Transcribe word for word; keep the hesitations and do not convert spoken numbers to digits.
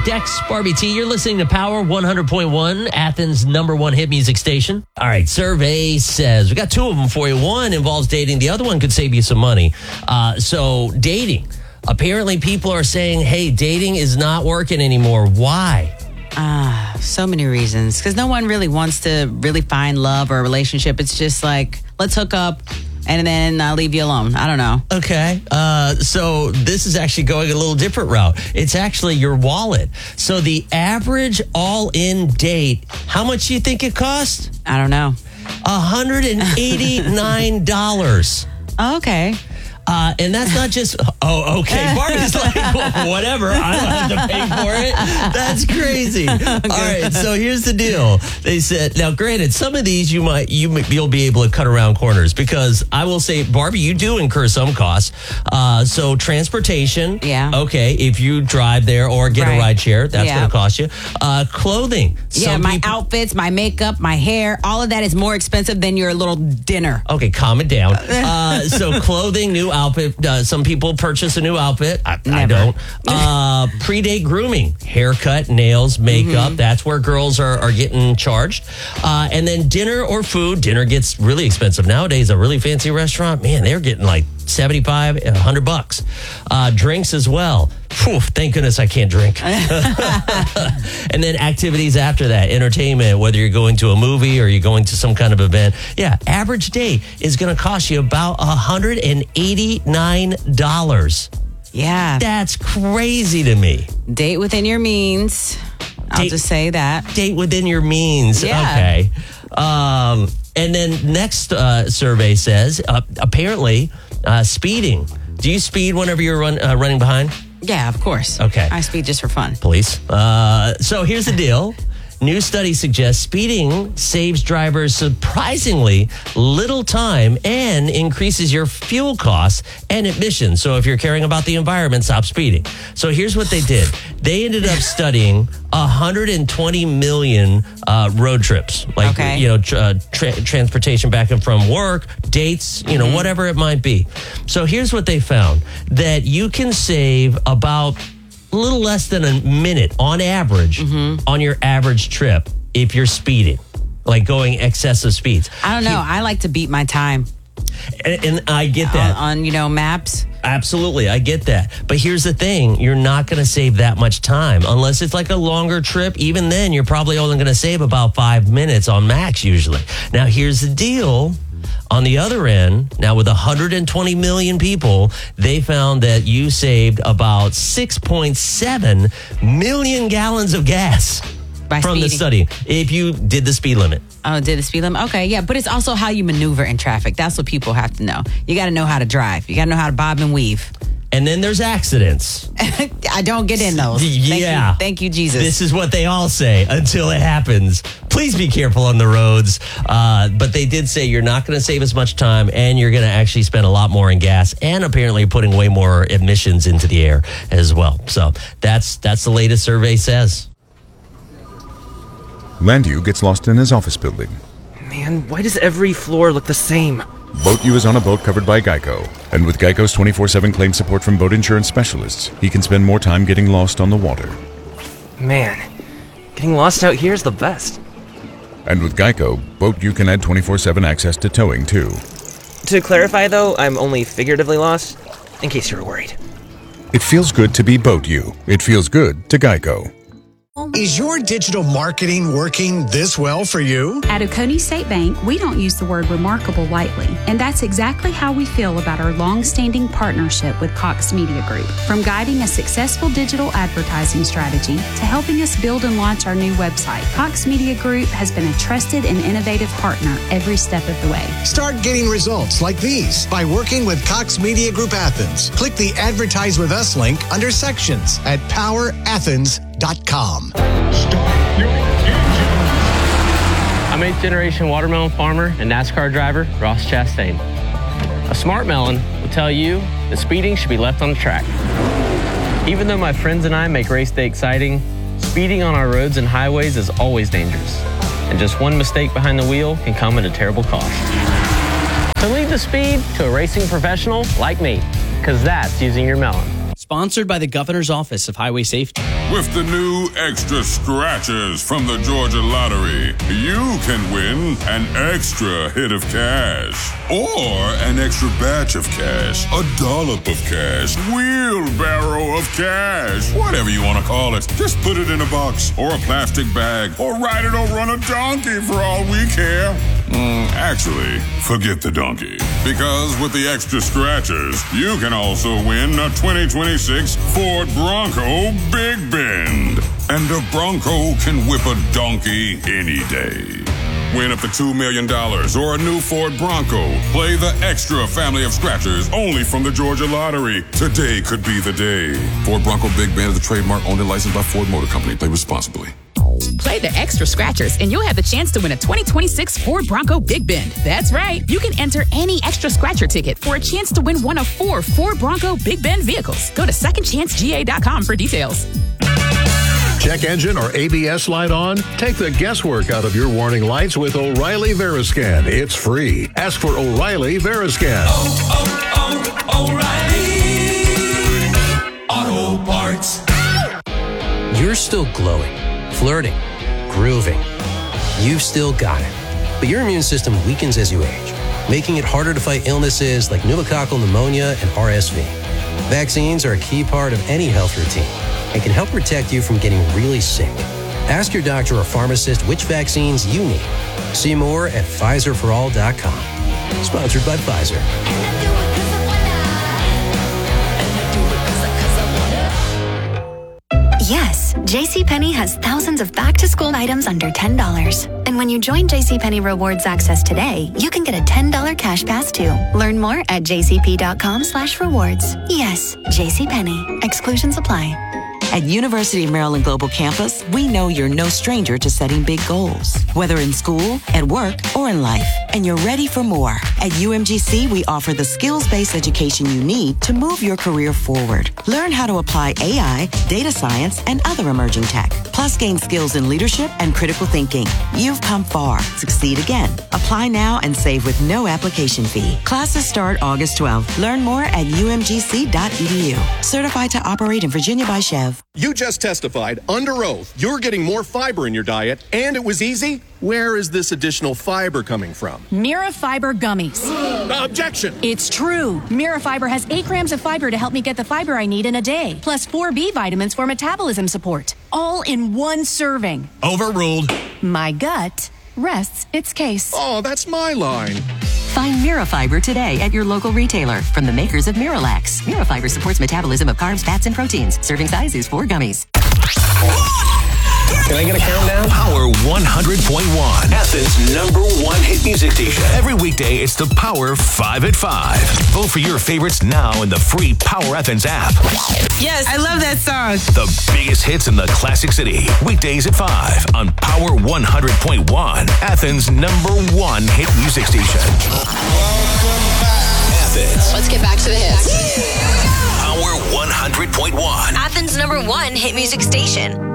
Dex, Barbie T. You're listening to Power one hundred point one, Athens' number one hit music station. All right, survey says, we got two of them for you. One involves dating. The other one could save you some money. Uh, so dating. Apparently people are saying, hey, dating is not working anymore. Why? Ah, uh, so many reasons. Because no one really wants to really find love or a relationship. It's just like, let's hook up and then I'll leave you alone. I don't know. Okay. Uh, so this is actually going a little different route. It's actually your wallet. So the average all-in date, how much do you think it cost? I don't know. one hundred eighty-nine dollars. Oh, okay. Uh, and that's not just, oh, okay. Barbie's like, well, whatever. I don't have to pay for it. That's crazy. Okay. All right. So here's the deal. They said, now, granted, some of these you might, you, you'll be able to cut around corners because I will say, Barbie, you do incur some costs. Uh, so transportation. Yeah. Okay. If you drive there or get right. a ride share, that's yeah. going to cost you. Uh, clothing. Yeah. Some my people, outfits, my makeup, my hair, all of that is more expensive than your little dinner. Okay. Calm it down. Uh, so clothing, new outfit. Uh, some people purchase a new outfit. I, I don't. Uh, pre-date grooming, haircut, nails, makeup. Mm-hmm. That's where girls are, are getting charged. Uh, and then dinner or food. Dinner gets really expensive nowadays. A really fancy restaurant, man, they're getting like seventy-five, a hundred bucks. Uh, drinks as well. Whew, thank goodness I can't drink. And then activities after that, entertainment, whether you're going to a movie or you're going to some kind of event. Yeah, average day is going to cost you about one hundred eighty-nine dollars. Yeah. That's crazy to me. Date within your means. I'll Date, just say that. Date within your means. Yeah. Okay. Um, and then next uh, survey says, uh, apparently, uh, speeding. Do you speed whenever you're run, uh, running behind? Yeah, of course. Okay. I speed just for fun. Police. Uh, so here's the deal. New study suggests speeding saves drivers surprisingly little time and increases your fuel costs and emissions. So if you're caring about the environment, stop speeding. So here's what they did. They ended up studying one hundred twenty million uh, road trips, like, okay. you know, tr- uh, tra- transportation back and from work, dates, you know, mm-hmm. whatever it might be. So here's what they found, that you can save about a little less than a minute on average mm-hmm. on your average trip if you're speeding, like going excessive speeds. I don't know. I like to beat my time. And, and I get that. On, on, you know, maps. Absolutely. I get that. But here's the thing. You're not going to save that much time unless it's like a longer trip. Even then, you're probably only going to save about five minutes on max usually. Now, here's the deal. On the other end, now with one hundred twenty million people, they found that you saved about six point seven million gallons of gas by from speeding. the study if you did the speed limit. Oh, did the speed limit? Okay, yeah, but it's also how you maneuver in traffic. That's what people have to know. You got to know how to drive. You got to know how to bob and weave. And then there's accidents. I don't get in those. Yeah. Thank you, Thank you, Jesus. This is what they all say until it happens. Please be careful on the roads. Uh, but they did say you're not going to save as much time and you're going to actually spend a lot more in gas and apparently putting way more emissions into the air as well. So that's that's the latest survey says. Landu gets lost in his office building. Man, why does every floor look the same? BoatU is on a boat covered by Geico, and with Geico's twenty-four seven claim support from boat insurance specialists, he can spend more time getting lost on the water. Man, getting lost out here is the best. And with Geico, BoatU can add twenty-four seven access to towing, too. To clarify, though, I'm only figuratively lost, in case you were worried. It feels good to be BoatU. It feels good to Geico. Is your digital marketing working this well for you? At Oconee State Bank, we don't use the word remarkable lightly, and that's exactly how we feel about our long-standing partnership with Cox Media Group. From guiding a successful digital advertising strategy to helping us build and launch our new website, Cox Media Group has been a trusted and innovative partner every step of the way. Start getting results like these by working with Cox Media Group Athens. Click the Advertise With Us link under Sections at power athens dot com. I'm eighth generation watermelon farmer and NASCAR driver Ross Chastain. A smart melon will tell you that speeding should be left on the track. Even though my friends and I make race day exciting, speeding on our roads and highways is always dangerous. And just one mistake behind the wheel can come at a terrible cost. So leave the speed to a racing professional like me, because that's using your melon. Sponsored by the Governor's Office of Highway Safety. With the new extra scratchers from the Georgia Lottery, you can win an extra hit of cash. Or an extra batch of cash. A dollop of cash. Wheelbarrow of cash. Whatever you want to call it. Just put it in a box or a plastic bag. Or ride it over on a donkey for all we care. Mm, actually, forget the donkey. Because with the extra scratchers, you can also win a twenty twenty-six Ford Bronco Big Bend. And a Bronco can whip a donkey any day. Win up to two million dollars or a new Ford Bronco. Play the extra family of scratchers only from the Georgia Lottery. Today could be the day. Ford Bronco Big Bend is a trademark owned and licensed by Ford Motor Company. Play responsibly. Play the extra scratchers and you'll have the chance to win a twenty twenty-six Ford Bronco Big Bend. That's right. You can enter any extra scratcher ticket for a chance to win one of four Ford Bronco Big Bend vehicles. Go to second chance G A dot com for details. Check engine or A B S light on? Take the guesswork out of your warning lights with O'Reilly Veriscan. It's free. Ask for O'Reilly Veriscan. Oh, oh, oh, O'Reilly Auto Parts. You're still glowing, flirting, grooving. You've still got it. But your immune system weakens as you age, making it harder to fight illnesses like pneumococcal pneumonia and R S V. Vaccines are a key part of any health routine and can help protect you from getting really sick. Ask your doctor or pharmacist which vaccines you need. See more at Pfizer for all dot com. Sponsored by Pfizer. Yes, JCPenney has thousands of back-to-school items under ten dollars. And when you join JCPenney Rewards Access today, you can get a ten dollars cash pass too. Learn more at jcp.com slash rewards. Yes, JCPenney. Exclusions apply. At University of Maryland Global Campus, we know you're no stranger to setting big goals, whether in school, at work, or in life. And you're ready for more. At U M G C, we offer the skills-based education you need to move your career forward. Learn how to apply A I, data science, and other emerging tech. Plus, gain skills in leadership and critical thinking. You've come far. Succeed again. Apply now and save with no application fee. Classes start August twelfth. Learn more at u m g c dot e d u. Certified to operate in Virginia by Chev. You just testified under oath you're getting more fiber in your diet, and it was easy. Where is this additional fiber coming from? Mira Fiber Gummies. Objection! It's true. Mira Fiber has eight grams of fiber to help me get the fiber I need in a day, plus four B vitamins for metabolism support, all in one serving. Overruled. My gut rests its case. Oh, that's my line. Find Mirafiber today at your local retailer from the makers of Miralax. Mirafiber supports metabolism of carbs, fats, and proteins. Serving size is four gummies. Can I get a countdown? Power one hundred point one. Athens' number one hit music station. Every weekday, it's the Power five at five. Vote for your favorites now in the free Power Athens app. Yes, I love that song. The biggest hits in the Classic City. Weekdays at five on Power one hundred point one. Athens' number one hit music station. Athens. Let's get back to the hits. Power one hundred point one. Athens' number one hit music station.